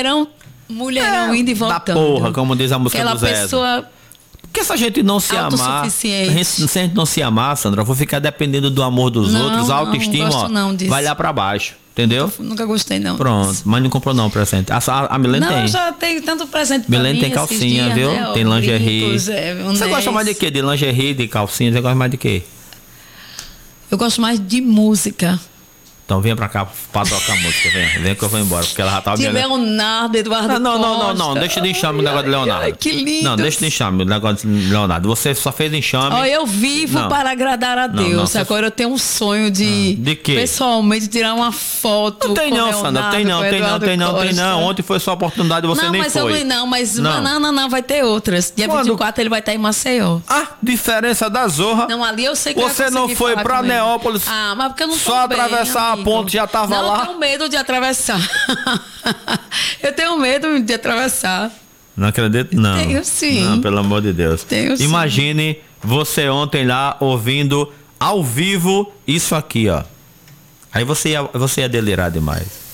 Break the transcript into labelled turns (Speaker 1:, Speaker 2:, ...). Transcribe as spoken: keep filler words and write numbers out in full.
Speaker 1: mulherão, mulherão
Speaker 2: É,
Speaker 1: indo e
Speaker 2: da
Speaker 1: voltando.
Speaker 2: porra, como diz a música
Speaker 1: Aquela
Speaker 2: do Zé.
Speaker 1: pessoa
Speaker 2: Porque se a gente não se amar,
Speaker 1: autossuficiente.
Speaker 2: se a gente não se amar, Sandra, eu vou ficar dependendo do amor dos
Speaker 1: Não,
Speaker 2: outros, a
Speaker 1: não,
Speaker 2: autoestima,
Speaker 1: não gosto
Speaker 2: ó,
Speaker 1: não disso.
Speaker 2: vai lá pra baixo, entendeu?
Speaker 1: Nunca gostei, não.
Speaker 2: Pronto, mas não comprou não o presente. A, a, a Milene
Speaker 1: Não,
Speaker 2: tem.
Speaker 1: eu já tenho tanto presente pra
Speaker 2: Milene
Speaker 1: mim
Speaker 2: tem
Speaker 1: esses
Speaker 2: calcinha,
Speaker 1: dias,
Speaker 2: viu?
Speaker 1: né? Ó,
Speaker 2: Tem lingerie.
Speaker 1: brincos, é,
Speaker 2: Você gosta
Speaker 1: anéis.
Speaker 2: mais de quê? De lingerie, de calcinha? Você gosta mais de quê?
Speaker 1: Eu gosto mais de música.
Speaker 2: Então venha pra cá pra trocar música, venha. Venha que eu vou embora, porque ela já tá
Speaker 1: De
Speaker 2: me...
Speaker 1: Leonardo, Eduardo
Speaker 2: Não, não, não, não,
Speaker 1: Costa.
Speaker 2: não, deixa de enxame o negócio de Leonardo.
Speaker 1: Ai, que lindo.
Speaker 2: Não, deixa de enxame o negócio de Leonardo. Você só fez enxame.
Speaker 1: Ó, eu vivo
Speaker 2: Não.
Speaker 1: para agradar a
Speaker 2: Não,
Speaker 1: Deus.
Speaker 2: não, você-
Speaker 1: Agora eu tenho um sonho de,
Speaker 2: Ah, de quê?
Speaker 1: pessoalmente, tirar uma foto.
Speaker 2: Não tem
Speaker 1: com
Speaker 2: não,
Speaker 1: Leonardo,
Speaker 2: Sandra, tem não,
Speaker 1: com
Speaker 2: tem não,
Speaker 1: Eduardo
Speaker 2: tem não, tem
Speaker 1: Costa.
Speaker 2: não. Ontem foi sua oportunidade e você
Speaker 1: não,
Speaker 2: nem
Speaker 1: mas
Speaker 2: foi.
Speaker 1: Eu, não, mas
Speaker 2: Não.
Speaker 1: não. não, não, vai ter outras. Dia
Speaker 2: Quando?
Speaker 1: vinte e quatro ele vai estar em Maceió.
Speaker 2: Ah, diferença da zorra.
Speaker 1: Não, ali eu sei que
Speaker 2: Você
Speaker 1: vai
Speaker 2: não
Speaker 1: conseguir
Speaker 2: foi
Speaker 1: falar
Speaker 2: pra
Speaker 1: com ele.
Speaker 2: Neópolis,
Speaker 1: Ah, mas porque eu não tô
Speaker 2: só
Speaker 1: bem,
Speaker 2: atravessar a
Speaker 1: amigo.
Speaker 2: ponte já tava
Speaker 1: não,
Speaker 2: lá?
Speaker 1: Eu tenho medo de atravessar. eu tenho medo de atravessar.
Speaker 2: Não acredito, não.
Speaker 1: Tenho sim.
Speaker 2: Não, pelo amor de Deus.
Speaker 1: Tenho sim.
Speaker 2: Imagine você ontem lá ouvindo ao vivo isso aqui, ó. Aí você ia, você ia delirar demais.